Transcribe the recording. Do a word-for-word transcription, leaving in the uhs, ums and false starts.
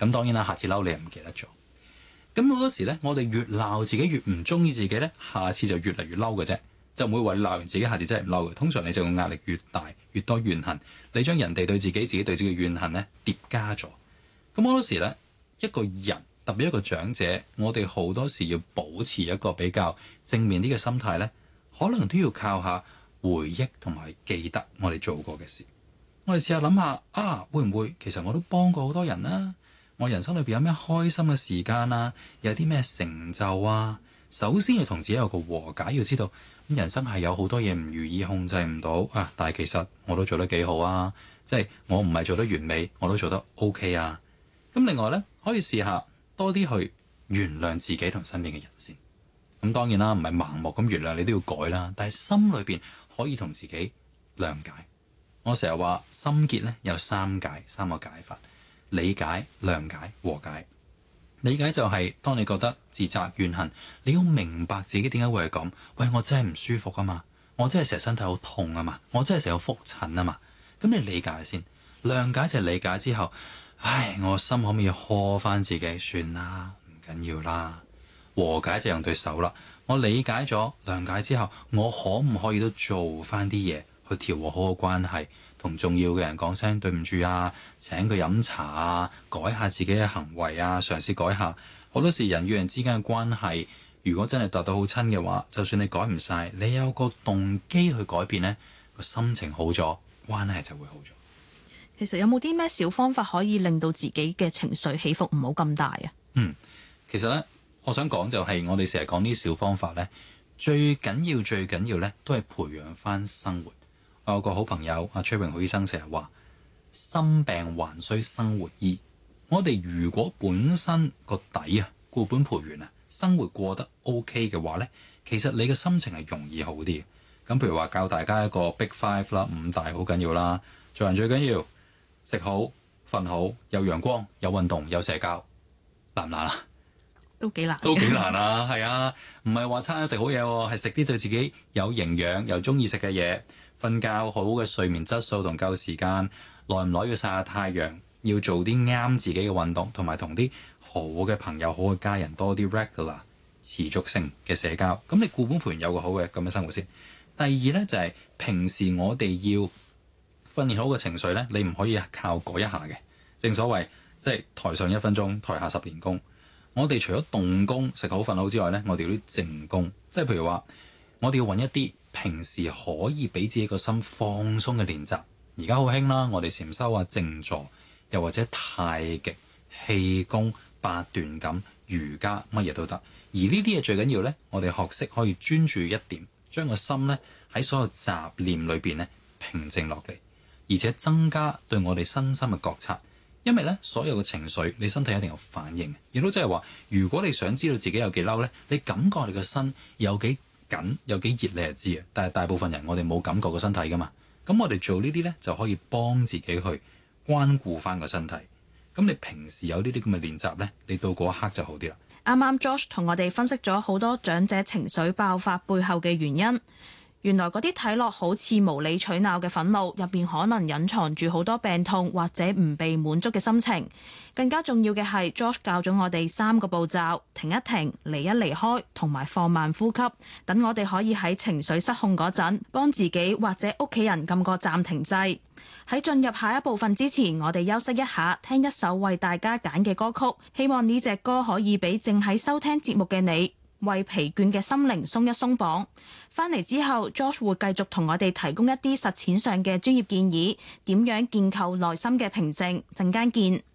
咁當然啦，下次嬲你又唔記得咗。咁好多時咧，我哋越鬧自己越唔中意自己咧，下次就越嚟越嬲嘅啫，就唔會話鬧完自己下次真係唔嬲嘅。通常你就會壓力越大，越多怨恨，你將人哋對自己、自己對自己嘅怨恨咧疊加咗。咁好多時咧，一個人特別一個長者，我哋好多時要保持一個比較正面啲嘅心態咧，可能都要靠下回憶同埋記得我哋做過嘅事。我哋試下諗下啊，會唔會其實我都幫過好多人啦？我人生裏邊有咩開心嘅時間啊？有啲咩成就啊？首先要同自己有個和解，要知道人生係有好多嘢唔如意，控制唔到啊！但係其實我都做得幾好啊，即係我唔係做得完美，我都做得 OK 啊。咁另外呢，可以試下多啲去原諒自己同身邊嘅人先。咁當然啦，唔係盲目咁原諒，你都要改啦。但係心裏邊可以同自己諒解。我成日話心結呢有三解，三個解法。理解、諒解、和解。理解就係當你覺得自責、怨恨，你要明白自己點解會係咁。喂，我真係唔舒服啊嘛，我真係成日身體好痛啊嘛，我真係成日有覆診啊嘛。咁你理解先，諒解就係理解之後，唉，我心可唔可以呵翻自己？算啦，唔緊要啦。和解就用對手啦。我理解咗、諒解之後，我可唔可以都做翻啲嘢去調和好個關係？同重要嘅人講聲對唔住啊，請佢飲茶啊，改下自己嘅行為啊，嘗試改下。好多時人與人之間嘅關係，如果真係達到好親嘅話，就算你改唔晒，你有個動機去改變呢，個心情好咗，關係就會好咗。 其實有冇啲咩小方法可以令到自己嘅情緒起伏唔好咁大啊？ 嗯，其實呢，我想講就係我哋成日講啲小方法呢，最緊要最緊要呢，都係培養翻生活。我有個好朋友阿崔榮浩醫生成日話：心病還需生活醫。我哋如果本身個底啊固本培元啊，生活過得 OK 嘅話呢，其實你嘅心情係容易好啲嘅。咁譬如話教大家一個 Big Five 啦，五大好緊要啦。做人最緊要食好、瞓好、有陽光、有運動、有社交，難唔難啊？ 都幾難， 都幾難啊！係啊，唔係話餐食好嘢喎，係食啲對自己有營養又中意食嘅嘢。瞓覺好嘅睡眠質素同夠時間，耐唔耐要曬下太陽，要做啲啱自己嘅運動，同埋同啲好嘅朋友、好嘅家人多啲 regular 持續性嘅社交。咁你固本培元有個好嘅咁嘅生活先。第二呢，就係、是、平時我哋要訓練好嘅情緒呢，你唔可以靠嗰一下嘅。正所謂即係台上一分鐘，台下十年功。我哋除咗動功食好瞓好之外呢，我哋要啲靜功，即係譬如話我哋要揾一啲平時可以俾自己個心放鬆嘅練習。而家好興啦，我哋禪修啊、靜坐，又或者太極、氣功、八段錦、瑜伽，乜嘢都得。而呢啲嘢最緊要呢，我哋學識可以專注一點，將個心呢喺所有雜念裏邊呢平靜落嚟，而且增加對我哋身心嘅覺察。因為呢，所有嘅情緒，你身體一定有反應。亦都即係話，如果你想知道自己有幾嬲呢，你感覺你個身有幾緊有幾熱你就知啊，但係大部分人我哋冇感覺個身體噶嘛，咁我哋做呢啲呢，就可以幫自己去關顧翻個身體。咁你平時有呢啲咁嘅練習呢，你到嗰一刻就好啲啦。 啱啱 Josh 同我哋分析咗好多長者情緒爆發背後嘅原因。原來嗰啲睇落好似無理取鬧嘅憤怒入邊，可能隱藏住好多病痛或者唔被滿足嘅心情。更加重要嘅係 Josh 教咗我哋三個步驟：停一停、離一離開同埋放慢呼吸，等我哋可以喺情緒失控嗰陣幫自己或者屋企人撳個暫停掣。喺進入下一部分之前，我哋休息一下，聽一首為大家揀嘅歌曲，希望呢隻歌可以俾正喺收聽節目嘅你為疲倦嘅心靈鬆一鬆綁。翻嚟之後 Josh 會繼續同我哋提供一啲實踐上嘅專業建議，點樣建構內心嘅平靜。陣間見。